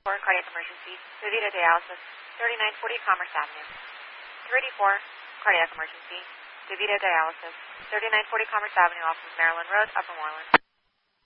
4, cardiac emergency, DeVito dialysis, 3940 Commerce Avenue. 384, cardiac emergency, DeVito dialysis, 3940 Commerce Avenue off of Maryland Road, Upper Moreland.